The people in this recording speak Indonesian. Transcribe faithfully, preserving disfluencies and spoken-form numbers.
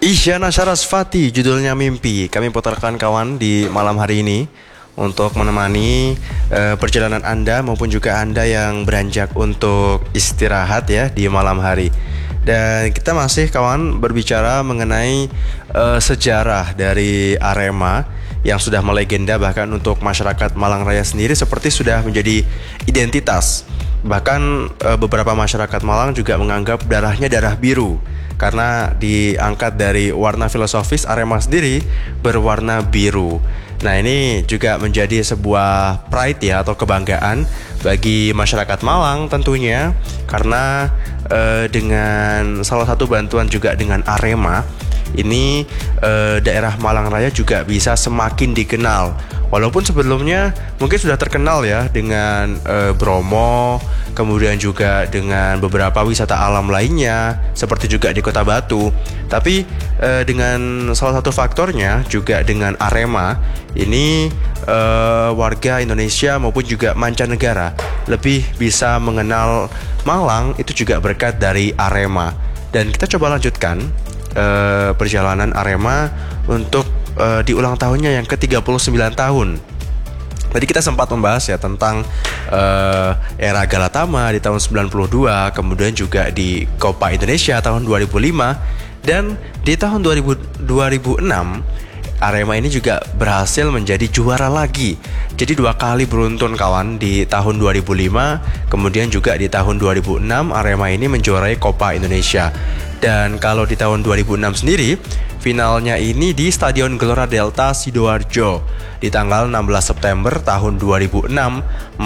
Isyana Sarasvati, judulnya Mimpi. Kami putarkan kawan di malam hari ini untuk menemani eh, perjalanan Anda maupun juga Anda yang beranjak untuk istirahat ya di malam hari. Dan kita masih kawan berbicara mengenai eh, sejarah dari Arema yang sudah melegenda, bahkan untuk masyarakat Malang Raya sendiri seperti sudah menjadi identitas. Bahkan e, beberapa masyarakat Malang juga menganggap darahnya darah biru karena diangkat dari warna filosofis Arema sendiri berwarna biru. Nah, ini juga menjadi sebuah pride ya atau kebanggaan bagi masyarakat Malang tentunya, karena e, dengan salah satu bantuan juga dengan Arema ini e, daerah Malang Raya juga bisa semakin dikenal. Walaupun sebelumnya mungkin sudah terkenal ya dengan e, Bromo, kemudian juga dengan beberapa wisata alam lainnya seperti juga di Kota Batu. Tapi e, dengan salah satu faktornya juga dengan Arema, ini e, warga Indonesia maupun juga mancanegara lebih bisa mengenal Malang itu juga berkat dari Arema. Dan kita coba lanjutkan e, perjalanan Arema untuk Uh, di ulang tahunnya yang ke tiga puluh sembilan tahun. Tadi kita sempat membahas ya tentang uh, era Galatama di tahun sembilan puluh dua, kemudian juga di Copa Indonesia tahun dua ribu lima, dan di tahun dua ribu, dua ribu enam Arema ini juga berhasil menjadi juara lagi. Jadi dua kali beruntun kawan, di tahun dua ribu lima, kemudian juga di tahun dua ribu enam Arema ini menjuarai Copa Indonesia. Dan kalau di tahun dua ribu enam sendiri, finalnya ini di Stadion Gelora Delta Sidoarjo di tanggal enam belas September tahun dua ribu enam